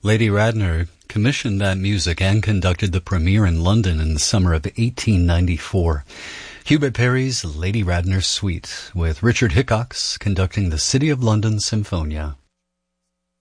Lady Radner commissioned that music and conducted the premiere in London in the summer of 1894. Hubert Parry's Lady Radner Suite, with Richard Hickox conducting the City of London Symphonia.